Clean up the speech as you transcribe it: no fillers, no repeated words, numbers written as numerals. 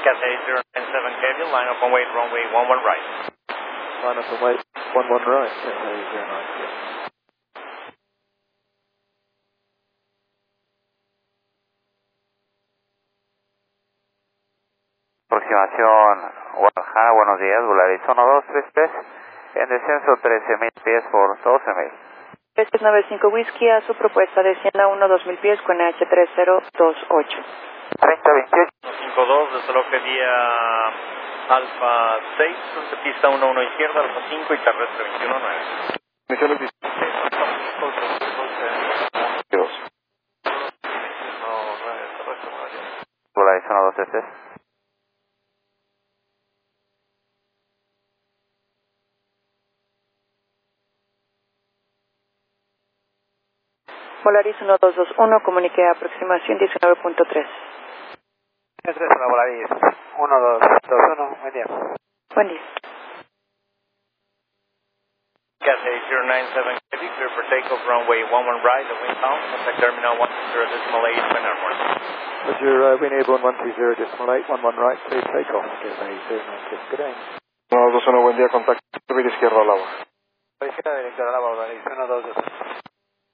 Cathay 097 Kevin, line up and wait, runway 11 right. Line up and wait, 11 right, Cathay 097. Aproximación Guadalajara, buenos días, Volaris 123 en descenso 13.000 pies por 12.000. 395 Whisky a su propuesta de 100 a 1, 2.000 pies con H3028. 3028. 52, desde lo que vía Alfa 6, de pista 11 izquierda, Alfa 5 y terrestre 219. Iniciales Volaris 123. Volaris 1221, comunique aproximación 19.3. 3 para Volaris 1221, buen día. Buen día. Cathay 097 Kevin, clear for takeoff, runway 11 right, the wind bound, contact terminal 130.8, Twin Airport. Roger, wind airborne 130.8, 11 right, clear takeoff, Cathay 097, good day. 121, buen día, contacto, izquierda al agua. Izquierda directora al agua, Volaris 122.